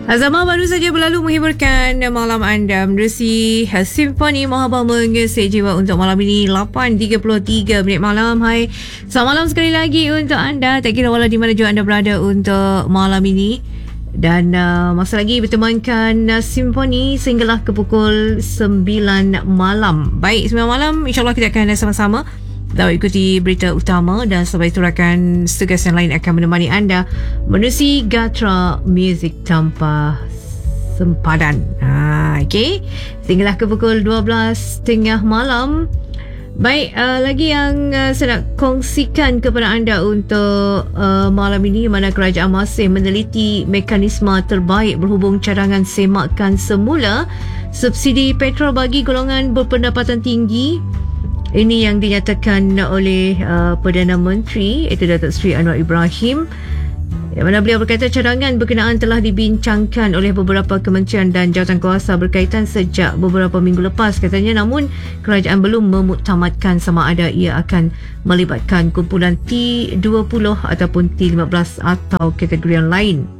Zaman baru saja berlalu menghiburkan malam anda menerusi Simfoni Mahabah menggesek jiwa untuk malam ini 8.33 minit malam. Hai, selamat malam sekali lagi untuk anda. Tak kira walau di mana juga anda berada untuk malam ini. Dan masa lagi bertemankan Simfoni sehinggalah ke pukul 9 malam. Baik, 9 malam insyaAllah kita akan sama-sama dapat ikuti berita utama dan selepas itu rakan setugas yang lain akan menemani anda menerusi Gatra Music tanpa sempadan. Okey, sehinggalah ke pukul 12.30 malam. Baik, lagi yang saya nak kongsikan kepada anda untuk malam ini, mana kerajaan masih meneliti mekanisme terbaik berhubung cadangan semakan semula subsidi petrol bagi golongan berpendapatan tinggi. Ini yang dinyatakan oleh Perdana Menteri, iaitu Datuk Seri Anwar Ibrahim, yang mana beliau berkata cadangan berkenaan telah dibincangkan oleh beberapa kementerian dan jawatankuasa berkaitan sejak beberapa minggu lepas, katanya. Namun kerajaan belum memuktamadkan sama ada ia akan melibatkan kumpulan T20 ataupun T15 atau kategori yang lain.